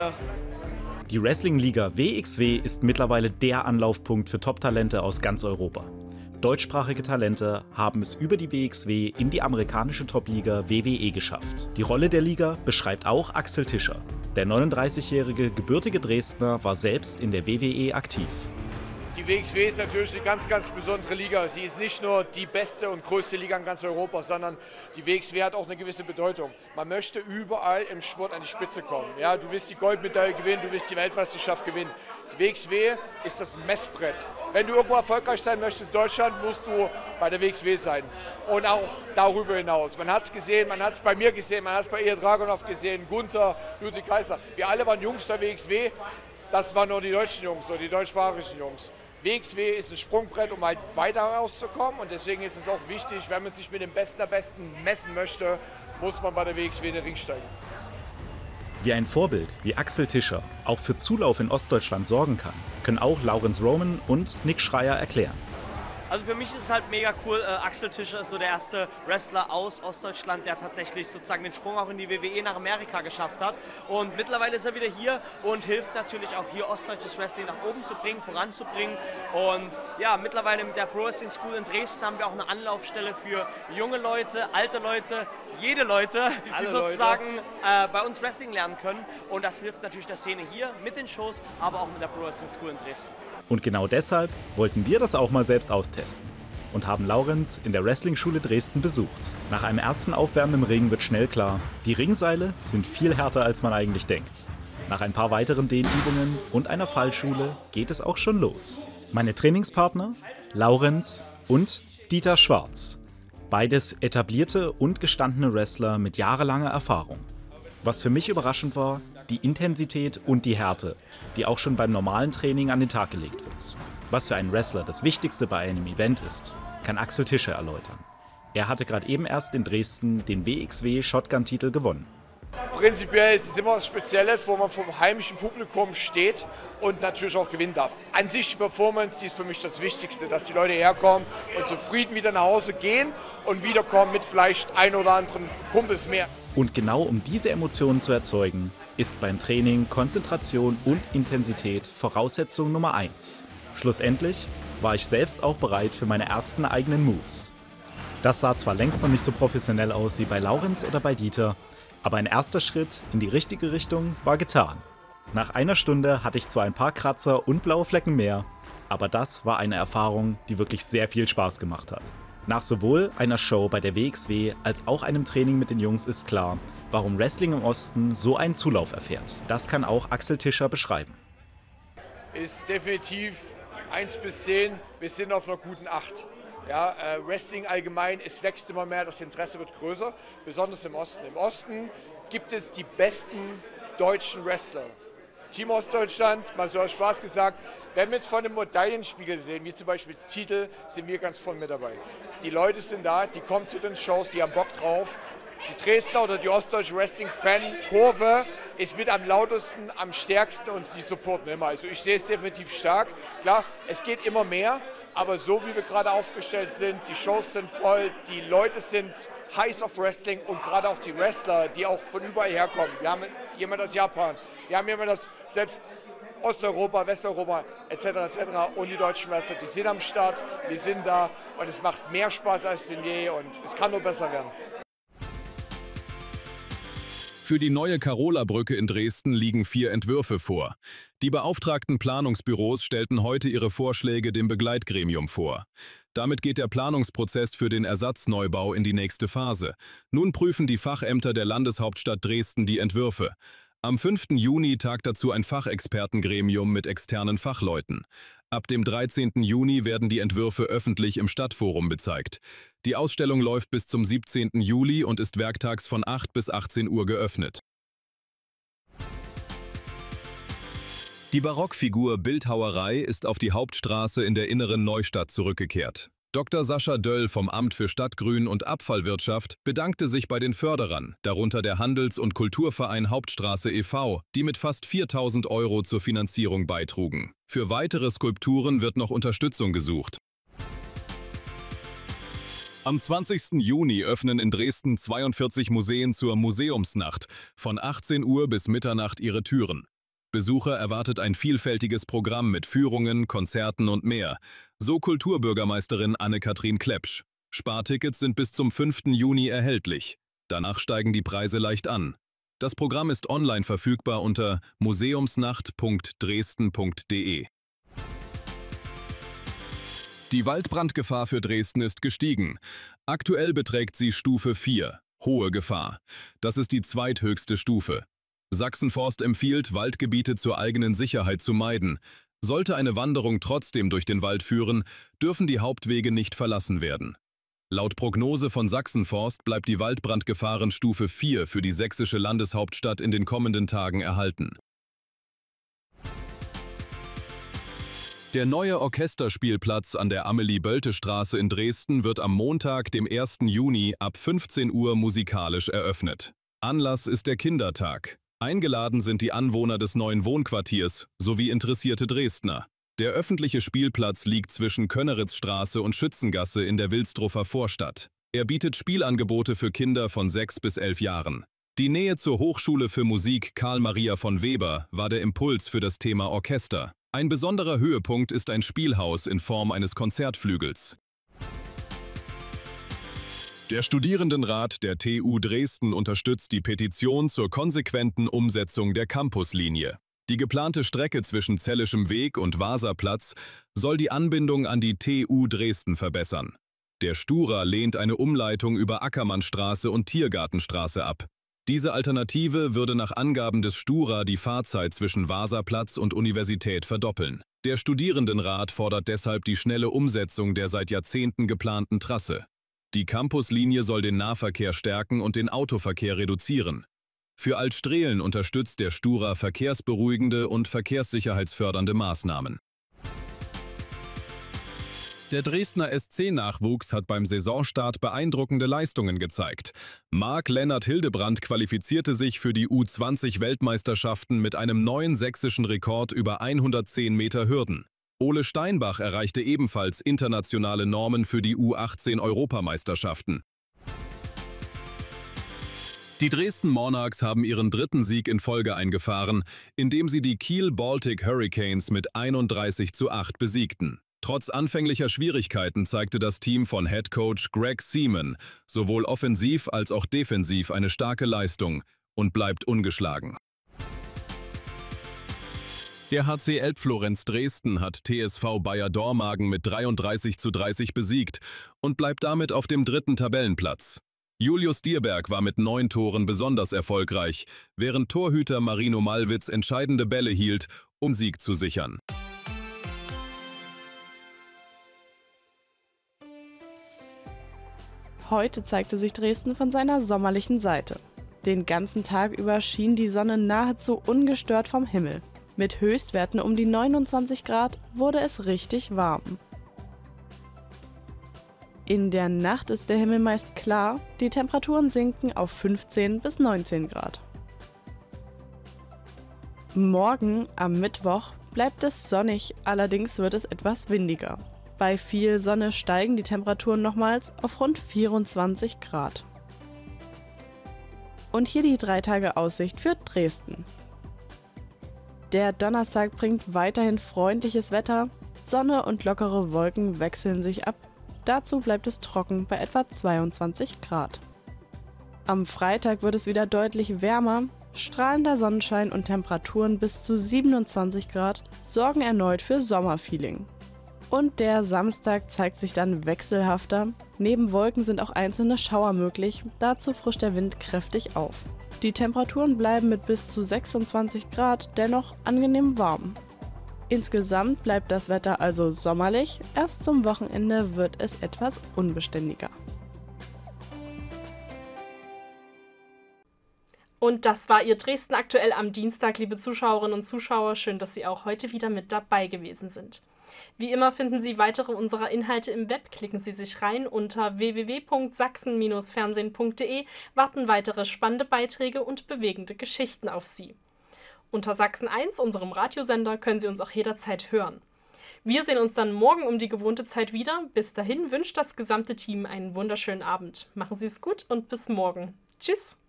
Die Wrestling-Liga WXW ist mittlerweile der Anlaufpunkt für Top-Talente aus ganz Europa. Deutschsprachige Talente haben es über die WXW in die amerikanische Top-Liga WWE geschafft. Die Rolle der Liga beschreibt auch Axel Tischer. Der 39-jährige gebürtige Dresdner war selbst in der WWE aktiv. Die WXW ist natürlich eine ganz, ganz besondere Liga. Sie ist nicht nur die beste und größte Liga in ganz Europa, sondern die WXW hat auch eine gewisse Bedeutung. Man möchte überall im Sport an die Spitze kommen. Ja, du willst die Goldmedaille gewinnen, du willst die Weltmeisterschaft gewinnen. Die WXW ist das Messbrett. Wenn du irgendwo erfolgreich sein möchtest in Deutschland, musst du bei der WXW sein. Und auch darüber hinaus. Man hat es gesehen, man hat es bei mir gesehen, man hat es bei Ilja Dragunov gesehen, Gunther, Ludwig Kaiser. Wir alle waren Jungs der WXW. Das waren nur die deutschen Jungs oder die deutschsprachigen Jungs. WXW ist ein Sprungbrett, um halt weiter rauszukommen, und deswegen ist es auch wichtig, wenn man sich mit dem Besten der Besten messen möchte, muss man bei der WXW in den Ring steigen. Wie ein Vorbild wie Axel Tischer auch für Zulauf in Ostdeutschland sorgen kann, können auch Laurenz Roman und Nick Schreier erklären. Also für mich ist es halt mega cool, Axel Tischer ist so der erste Wrestler aus Ostdeutschland, der tatsächlich sozusagen den Sprung auch in die WWE nach Amerika geschafft hat. Und mittlerweile ist er wieder hier und hilft natürlich auch hier ostdeutsches Wrestling nach oben zu bringen, voranzubringen. Und ja, mittlerweile mit der Pro Wrestling School in Dresden haben wir auch eine Anlaufstelle für junge Leute, alte Leute, jede Leute, die sozusagen bei uns Wrestling lernen können. Und das hilft natürlich der Szene hier mit den Shows, aber auch mit der Pro Wrestling School in Dresden. Und genau deshalb wollten wir das auch mal selbst austesten und haben Laurenz in der Wrestling-Schule Dresden besucht. Nach einem ersten Aufwärmen im Ring wird schnell klar, die Ringseile sind viel härter, als man eigentlich denkt. Nach ein paar weiteren Dehnübungen und einer Fallschule geht es auch schon los. Meine Trainingspartner Laurenz und Dieter Schwarz. Beides etablierte und gestandene Wrestler mit jahrelanger Erfahrung. Was für mich überraschend war, die Intensität und die Härte, die auch schon beim normalen Training an den Tag gelegt wird. Was für einen Wrestler das Wichtigste bei einem Event ist, kann Axel Tischer erläutern. Er hatte gerade eben erst in Dresden den WXW-Shotgun-Titel gewonnen. Prinzipiell ist es immer was Spezielles, wo man vom heimischen Publikum steht und natürlich auch gewinnen darf. An sich die Performance, die ist für mich das Wichtigste, dass die Leute herkommen und zufrieden wieder nach Hause gehen und wiederkommen mit vielleicht ein oder anderen Kumpels mehr. Und genau um diese Emotionen zu erzeugen, ist beim Training Konzentration und Intensität Voraussetzung Nummer 1. Schlussendlich war ich selbst auch bereit für meine ersten eigenen Moves. Das sah zwar längst noch nicht so professionell aus wie bei Laurenz oder bei Dieter, aber ein erster Schritt in die richtige Richtung war getan. Nach einer Stunde hatte ich zwar ein paar Kratzer und blaue Flecken mehr, aber das war eine Erfahrung, die wirklich sehr viel Spaß gemacht hat. Nach sowohl einer Show bei der WXW als auch einem Training mit den Jungs ist klar, warum Wrestling im Osten so einen Zulauf erfährt. Das kann auch Axel Tischer beschreiben. Ist definitiv 1 bis 10, wir sind auf einer guten 8. Ja, Wrestling allgemein, es wächst immer mehr, das Interesse wird größer, besonders im Osten. Im Osten gibt es die besten deutschen Wrestler. Team Ostdeutschland, mal so aus Spaß gesagt, wenn wir jetzt von dem Medaillenspiegel sehen, wie zum Beispiel das Titel, sind wir ganz vorne mit dabei. Die Leute sind da, die kommen zu den Shows, die haben Bock drauf. Die Dresdner oder die ostdeutsche Wrestling-Fan-Kurve ist mit am lautesten, am stärksten, und die supporten immer. Also ich sehe es definitiv stark. Klar, es geht immer mehr, aber so wie wir gerade aufgestellt sind, die Shows sind voll, die Leute sind heiß auf Wrestling und gerade auch die Wrestler, die auch von überall herkommen. Wir haben jemand aus Japan, wir haben jemand aus selbst Osteuropa, Westeuropa etc. Und die deutschen Wrestler, die sind am Start, wir sind da und es macht mehr Spaß als denn je und es kann nur besser werden. Für die neue Carola-Brücke in Dresden liegen 4 Entwürfe vor. Die beauftragten Planungsbüros stellten heute ihre Vorschläge dem Begleitgremium vor. Damit geht der Planungsprozess für den Ersatzneubau in die nächste Phase. Nun prüfen die Fachämter der Landeshauptstadt Dresden die Entwürfe. Am 5. Juni tagt dazu ein Fachexpertengremium mit externen Fachleuten. Ab dem 13. Juni werden die Entwürfe öffentlich im Stadtforum gezeigt. Die Ausstellung läuft bis zum 17. Juli und ist werktags von 8 bis 18 Uhr geöffnet. Die Barockfigur Bildhauerei ist auf die Hauptstraße in der inneren Neustadt zurückgekehrt. Dr. Sascha Döll vom Amt für Stadtgrün und Abfallwirtschaft bedankte sich bei den Förderern, darunter der Handels- und Kulturverein Hauptstraße e.V., die mit fast 4.000 € zur Finanzierung beitrugen. Für weitere Skulpturen wird noch Unterstützung gesucht. Am 20. Juni öffnen in Dresden 42 Museen zur Museumsnacht von 18 Uhr bis Mitternacht ihre Türen. Besucher erwartet ein vielfältiges Programm mit Führungen, Konzerten und mehr. So Kulturbürgermeisterin Anne-Kathrin Klepsch. Spartickets sind bis zum 5. Juni erhältlich. Danach steigen die Preise leicht an. Das Programm ist online verfügbar unter museumsnacht.dresden.de. Die Waldbrandgefahr für Dresden ist gestiegen. Aktuell beträgt sie Stufe 4, hohe Gefahr. Das ist die zweithöchste Stufe. Sachsenforst empfiehlt, Waldgebiete zur eigenen Sicherheit zu meiden. Sollte eine Wanderung trotzdem durch den Wald führen, dürfen die Hauptwege nicht verlassen werden. Laut Prognose von Sachsenforst bleibt die Waldbrandgefahrenstufe 4 für die sächsische Landeshauptstadt in den kommenden Tagen erhalten. Der neue Orchesterspielplatz an der Amelie-Bölte-Straße in Dresden wird am Montag, dem 1. Juni ab 15 Uhr musikalisch eröffnet. Anlass ist der Kindertag. Eingeladen sind die Anwohner des neuen Wohnquartiers sowie interessierte Dresdner. Der öffentliche Spielplatz liegt zwischen Könneritzstraße und Schützengasse in der Wilsdruffer Vorstadt. Er bietet Spielangebote für Kinder von 6 bis 11 Jahren. Die Nähe zur Hochschule für Musik Karl Maria von Weber war der Impuls für das Thema Orchester. Ein besonderer Höhepunkt ist ein Spielhaus in Form eines Konzertflügels. Der Studierendenrat der TU Dresden unterstützt die Petition zur konsequenten Umsetzung der Campuslinie. Die geplante Strecke zwischen Zellischem Weg und Wasserplatz soll die Anbindung an die TU Dresden verbessern. Der Stura lehnt eine Umleitung über Ackermannstraße und Tiergartenstraße ab. Diese Alternative würde nach Angaben des Stura die Fahrzeit zwischen Wasserplatz und Universität verdoppeln. Der Studierendenrat fordert deshalb die schnelle Umsetzung der seit Jahrzehnten geplanten Trasse. Die Campuslinie soll den Nahverkehr stärken und den Autoverkehr reduzieren. Für Altstrehlen unterstützt der Stura verkehrsberuhigende und verkehrssicherheitsfördernde Maßnahmen. Der Dresdner SC-Nachwuchs hat beim Saisonstart beeindruckende Leistungen gezeigt. Marc-Lennart Hildebrandt qualifizierte sich für die U20-Weltmeisterschaften mit einem neuen sächsischen Rekord über 110 Meter Hürden. Ole Steinbach erreichte ebenfalls internationale Normen für die U18-Europameisterschaften. Die Dresden Monarchs haben ihren 3. Sieg in Folge eingefahren, indem sie die Kiel Baltic Hurricanes mit 31:8 besiegten. Trotz anfänglicher Schwierigkeiten zeigte das Team von Headcoach Greg Seaman sowohl offensiv als auch defensiv eine starke Leistung und bleibt ungeschlagen. Der HC Elbflorenz Dresden hat TSV Bayer Dormagen mit 33:30 besiegt und bleibt damit auf dem 3. Tabellenplatz. Julius Dierberg war mit 9 Toren besonders erfolgreich, während Torhüter Marino Malwitz entscheidende Bälle hielt, um Sieg zu sichern. Heute zeigte sich Dresden von seiner sommerlichen Seite. Den ganzen Tag über schien die Sonne nahezu ungestört vom Himmel. Mit Höchstwerten um die 29 Grad wurde es richtig warm. In der Nacht ist der Himmel meist klar, die Temperaturen sinken auf 15 bis 19 Grad. Morgen, am Mittwoch, bleibt es sonnig, allerdings wird es etwas windiger. Bei viel Sonne steigen die Temperaturen nochmals auf rund 24 Grad. Und hier die 3-Tage-Aussicht für Dresden. Der Donnerstag bringt weiterhin freundliches Wetter, Sonne und lockere Wolken wechseln sich ab. Dazu bleibt es trocken bei etwa 22 Grad. Am Freitag wird es wieder deutlich wärmer, strahlender Sonnenschein und Temperaturen bis zu 27 Grad sorgen erneut für Sommerfeeling. Und der Samstag zeigt sich dann wechselhafter, neben Wolken sind auch einzelne Schauer möglich, dazu frischt der Wind kräftig auf. Die Temperaturen bleiben mit bis zu 26 Grad dennoch angenehm warm. Insgesamt bleibt das Wetter also sommerlich, erst zum Wochenende wird es etwas unbeständiger. Und das war Ihr Dresden aktuell am Dienstag, liebe Zuschauerinnen und Zuschauer. Schön, dass Sie auch heute wieder mit dabei gewesen sind. Wie immer finden Sie weitere unserer Inhalte im Web. Klicken Sie sich rein unter www.sachsen-fernsehen.de, warten weitere spannende Beiträge und bewegende Geschichten auf Sie. Unter Sachsen 1, unserem Radiosender, können Sie uns auch jederzeit hören. Wir sehen uns dann morgen um die gewohnte Zeit wieder. Bis dahin wünscht das gesamte Team einen wunderschönen Abend. Machen Sie es gut und bis morgen. Tschüss!